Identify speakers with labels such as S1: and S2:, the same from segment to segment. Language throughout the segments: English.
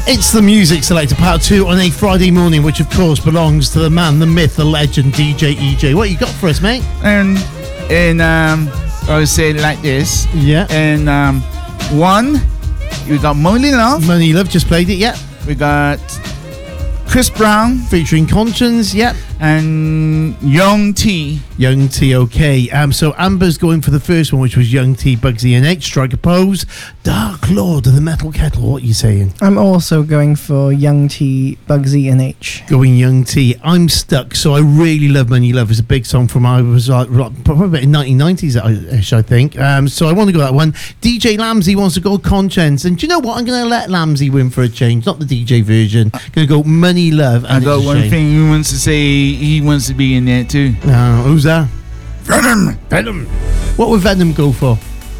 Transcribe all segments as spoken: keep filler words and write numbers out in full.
S1: It's the Music Selector Part two on a Friday morning, which of course belongs to the man, the myth, the legend, D J E J. What you got for us, mate?
S2: And, and um, I would say it like this.
S1: Yeah.
S2: And um, one, we got Money Love.
S1: Money Love, just played it, yeah.
S2: We got Chris Brown.
S1: Featuring Conscience, yep.
S2: And Young T.
S1: Young T, okay. Um, so Amber's going for the first one, which was Young T, Bugsy and H. Strike a pose. Dark Lord of the Metal Kettle, what are you saying?
S3: I'm also going for Young T, Bugsy and H.
S1: Going Young T. I'm stuck, so I really love Money Love. It's a big song from, I was like, probably about in nineteen nineties-ish, I think. Um, so I want to go that one. D J Lamsey wants to go Conscience. And do you know what? I'm going to let Lamsey win for a change, not the D J version. Going to go Money Love. And
S2: I got one shame. thing he wants to say. He wants to be in there too.
S1: Uh, who's that?
S2: Venom.
S1: Venom. What would Venom go for?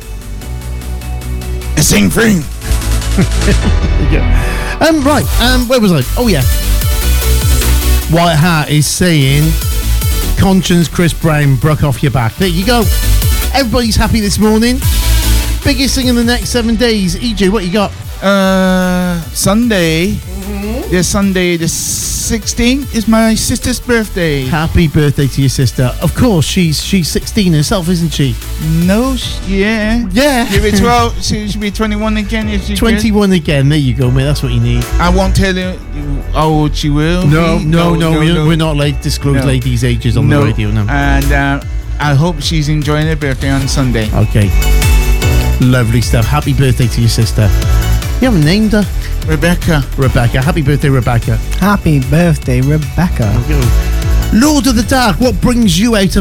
S2: A sing free.
S1: Yeah. Um. Right. Um. Where was I? Oh yeah. White Hat is saying, Conscience, Chris Brown, Brook off your back. There you go. Everybody's happy this morning. Biggest thing in the next seven days. E J, what you got?
S2: Uh, Sunday. Mm-hmm. This Sunday, the sixteenth, is my sister's birthday.
S1: Happy birthday to your sister. Of course, she's she's sixteen herself, isn't she?
S2: No, sh- yeah.
S1: Yeah.
S2: She'll be twelve. She should be twenty-one again if she
S1: twenty-one could. Again. There you go, mate. That's what you need.
S2: I won't tell you how old she will.
S1: No,
S2: be.
S1: no, no. no,
S2: no,
S1: we're,
S2: no.
S1: we're not like disclose no. ladies' ages on
S2: no.
S1: the radio now.
S2: And uh, I hope she's enjoying her birthday on Sunday.
S1: Okay. Lovely stuff. Happy birthday to your sister. You haven't named her.
S2: Rebecca.
S1: Rebecca. Happy birthday, Rebecca.
S3: Happy birthday, Rebecca.
S1: Lord of the Dark, what brings you out of